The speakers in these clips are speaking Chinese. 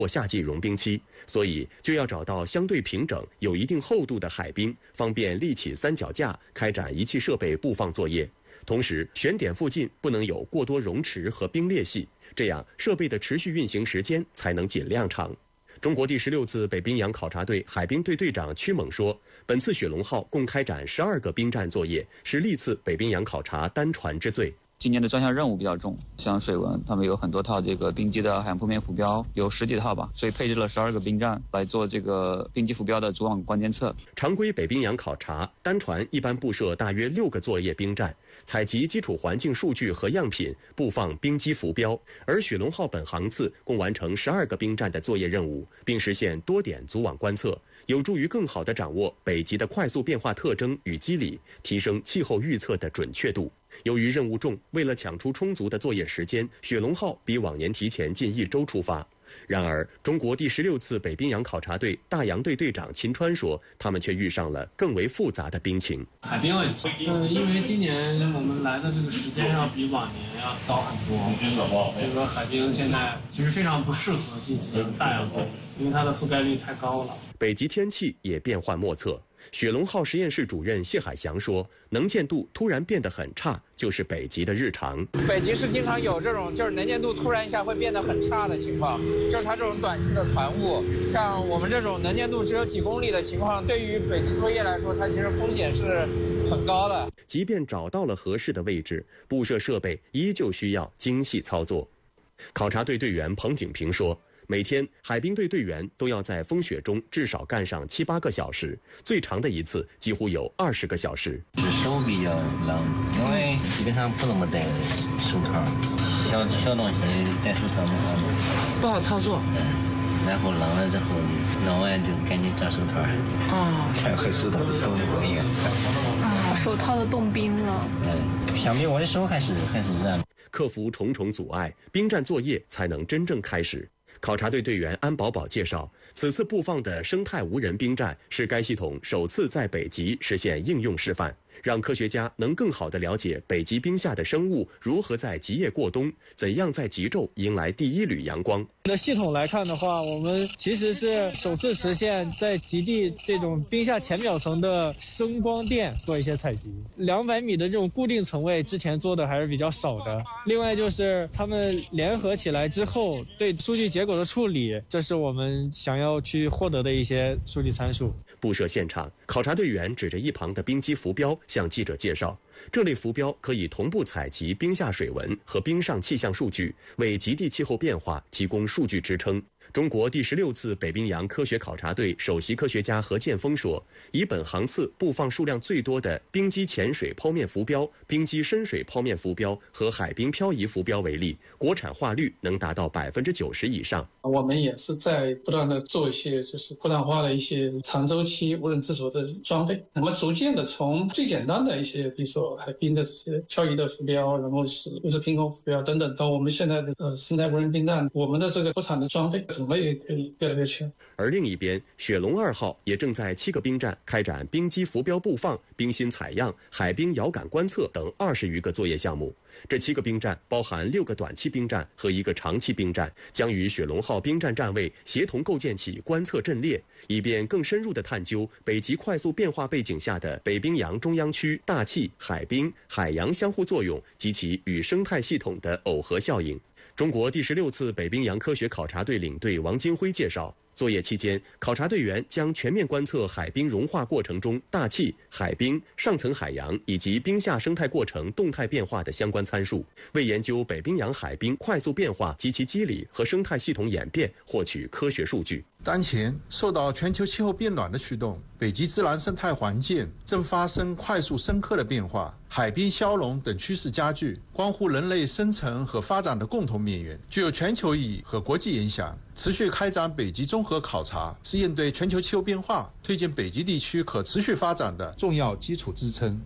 或夏季融冰期，所以就要找到相对平整、有一定厚度的海冰，方便立起三脚架开展仪器设备布放作业。同时，选点附近不能有过多溶池和冰裂隙，这样设备的持续运行时间才能尽量长。中国第16次北冰洋考察队海冰队队长曲猛说，本次雪龙号共开展12个冰站作业，是历次北冰洋考察单船之最。 今年的专项任务比较重，像水文，他们有很多套这个冰机的海洋铺面浮标，有10几套吧，所以配置了12个冰站来做这个冰机浮标的主网关监测。 常规北冰洋考察，单船一般布设大约6个作业冰站，采集基础环境数据和样品，布放冰机浮标。而雪龙号本航次共完成12个冰站的作业任务，并实现多点组网观测，有助于更好地掌握北极的快速变化特征与机理，提升气候预测的准确度。由于任务重，为了抢出充足的作业时间，雪龙号比往年提前近1周出发。然而，中国第16次北冰洋考察队大洋队队长秦川说，他们却遇上了更为复杂的冰情。 海冰问题，因为今年我们来的这个时间要比往年要早很多，所以说海冰现在其实非常不适合进行大洋作业，因为它的覆盖率太高了。 北极天气也变幻莫测。雪龙号实验室主任谢海翔说，能见度突然变得很差，就是北极的日常。 北极是经常有这种就是能见度突然一下会变得很差的情况，就是它这种短期的团雾，像我们这种能见度只有几公里的情况，对于北极作业来说，它其实风险是很高的。 即便找到了合适的位置，布设设备依旧需要精细操作。考察队队员彭景平说，每天海冰队队员都要在风雪中至少干上7、8个小时，最长的一次几乎有20个小时。 手比较冷，因为基本上不怎么戴手套，小东西戴手套不好操作。 然后冷了之后弄完就赶紧找手套。 太合适的冻冰啊，手套都冻冰了。 相比我的手还是热。 克服重重阻碍，冰站作业才能真正开始。考察队队员安宝宝介绍，此次布放的生态无人冰站是该系统首次在北极实现应用示范，让科学家能更好地了解北极冰下的生物如何在极夜过冬，怎样在极昼迎来第一缕阳光。 的系统来看的话，我们其实是首次实现在极地这种冰下浅表层的声光电做一些采集。200米的这种固定层位之前做的还是比较少的。另外就是他们联合起来之后对数据结果的处理，这是我们想要去获得的一些数据参数。 布设现场，考察队员指着一旁的冰机浮标向记者介绍，这类浮标可以同步采集冰下水文和冰上气象数据，为极地气候变化提供数据支撑。中国第16次北冰洋科学考察队首席科学家何建峰说，以本航次布放数量最多的冰机潜水剖面浮标、冰机深水剖面浮标和海冰漂移浮标为例，国产化率能达到90%以上。 我们也是在不断的做一些就是国产化的一些长周期无人自主的装备。我们逐渐的从最简单的一些，比如说海冰的这些漂移的浮标，然后是凭空浮标等等，到我们现在的生态无人冰站，我们的这个国产的装备种类也可以越来越全。 而另一边，雪龙2号也正在7个冰站开展冰机浮标布放、冰芯采样、海冰遥感观测等20余个作业项目。这7个冰站包含6个短期冰站和1个长期冰站，将与雪龙号冰站站位协同构建起观测阵列，以便更深入地探究北极快速变化背景下的北冰洋中央区大气、海冰、海洋相互作用及其与生态系统的耦合效应。中国第16次北冰洋科学考察队领队王金辉介绍，作业期间，考察队员将全面观测海冰融化过程中大气、海冰、上层海洋以及冰下生态过程动态变化的相关参数，为研究北冰洋海冰快速变化及其机理和生态系统演变获取科学数据。 当前受到全球气候变暖的驱动，北极自然生态环境正发生快速深刻的变化，海冰消融等趋势加剧，关乎人类生存和发展的共同命运，具有全球意义和国际影响。持续开展北极综合考察，是应对全球气候变化、推进北极地区可持续发展的重要基础支撑。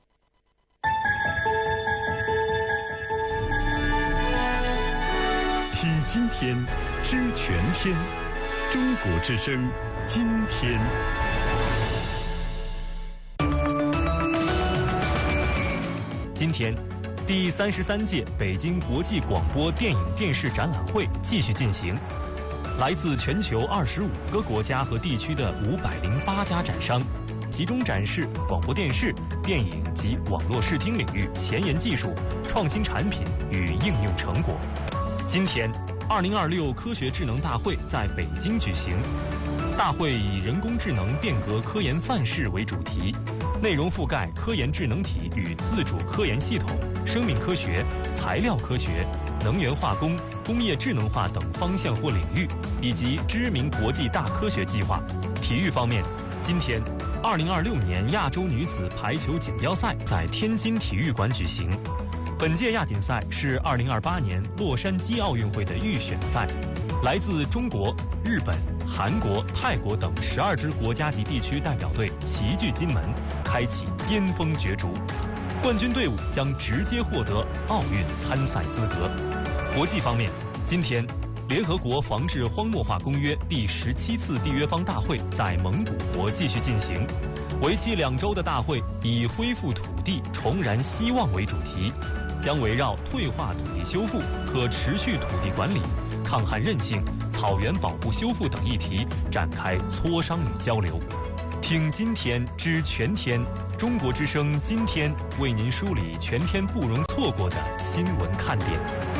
听今天，知全天。中国之声，今天。今天，第33届北京国际广播电影电视展览会继续进行。 来自全球25个国家和地区的508家展商，集中展示广播电视、电影及网络视听领域前沿技术、创新产品与应用成果。今天，2026科学智能大会在北京举行。大会以人工智能变革科研范式为主题，内容覆盖科研智能体与自主科研系统、生命科学、材料科学、能源化工、工业智能化等方向或领域，以及知名国际大科学计划。体育方面，今天，2026年亚洲女子排球锦标赛在天津体育馆举行。本届亚锦赛是2028年洛杉矶奥运会的预选赛，来自中国、日本、韩国、泰国等12支国家级地区代表队齐聚金门，开启巅峰角逐。冠军队伍将直接获得奥运参赛资格。国际方面，今天，联合国防治荒漠化公约第17次缔约方大会在蒙古国继续进行。为期2周的大会以恢复土地、重燃希望为主题，将围绕退化土地修复、可持续土地管理、抗旱韧性、草原保护修复等议题展开磋商与交流。听今天知全天，中国之声今天为您梳理全天不容错过的新闻看点。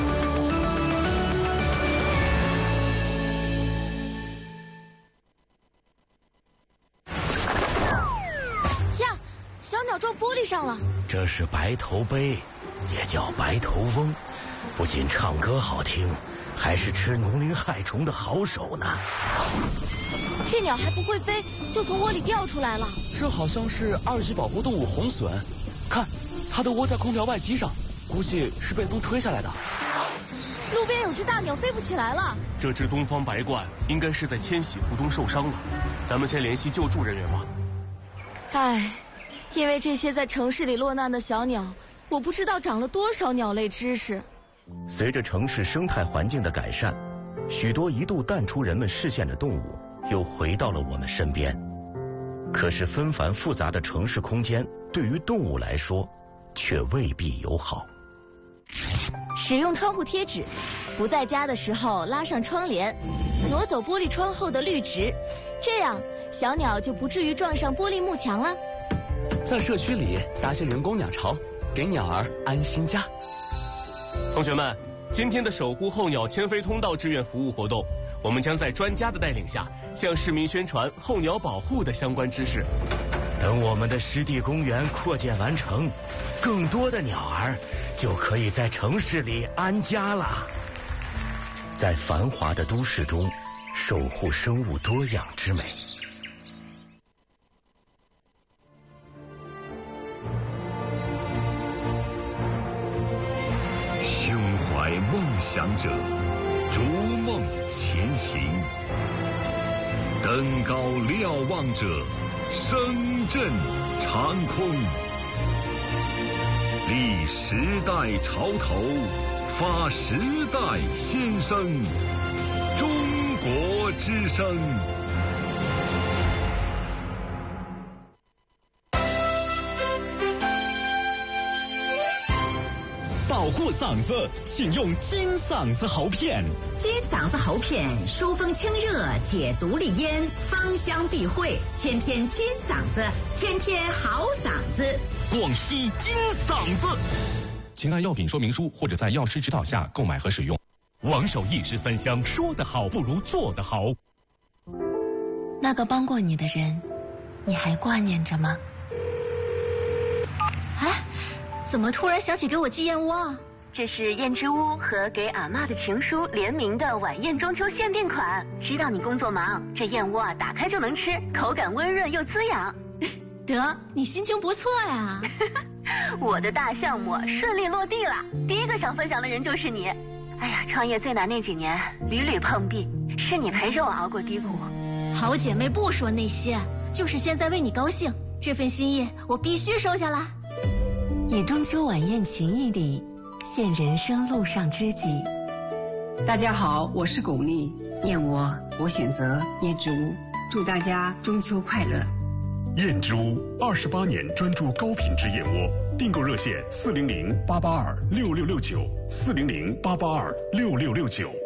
呀，小鸟撞玻璃上了。 这是白头鹎，也叫白头翁，不仅唱歌好听，还是吃农林害虫的好手呢。 这鸟还不会飞，就从窝里掉出来了。 这好像是2级保护动物红隼，看，它的窝在空调外机上，估计是被风吹下来的。 路边有只大鸟飞不起来了。 这只东方白鹳应该是在迁徙途中受伤了，咱们先联系救助人员吧。 唉，因为这些在城市里落难的小鸟，我不知道长了多少鸟类知识。 随着城市生态环境的改善，许多一度淡出人们视线的动物又回到了我们身边。可是纷繁复杂的城市空间对于动物来说却未必友好。 使用窗户贴纸，不在家的时候拉上窗帘，挪走玻璃窗后的绿植，这样小鸟就不至于撞上玻璃幕墙了。 在社区里搭些人工鸟巢，给鸟儿安心家。 同学们，今天的守护候鸟迁飞通道志愿服务活动，我们将在专家的带领下，向市民宣传候鸟保护的相关知识。 等我们的湿地公园扩建完成，更多的鸟儿就可以在城市里安家了。在繁华的都市中，守护生物多样之美。 胸怀梦想者，逐梦前行。登高瞭望者，声震长空。立时代潮头，发时代先声。中国之声。 保护嗓子，请用金嗓子喉片。 金嗓子喉片疏风清热，解毒利咽，芳香避秽，天天金嗓子，天天好嗓子。 广西金嗓子。请按药品说明书或者在药师指导下购买和使用。王守义13香，说得好不如做得好。 那个帮过你的人，你还挂念着吗？ 哎，怎么突然想起给我寄燕窝啊？ 这是燕之屋和给阿嬷的情书联名的晚宴中秋限定款。知道你工作忙，这燕窝啊打开就能吃，口感温润又滋养。 得，你心情不错呀。 我的大项目顺利落地了，第一个想分享的人就是你。哎呀，创业最难那几年，屡屡碰壁，是你陪着我熬过低谷。 好姐妹不说那些，就是现在为你高兴，这份心意我必须收下来。 以中秋晚宴情谊里，现人生路上知己。 大家好，我是巩俐，燕窝我选择燕之屋，祝大家中秋快乐。 燕之屋28年专注高品质燕窝，订购热线400-882-6669，400-882-6669。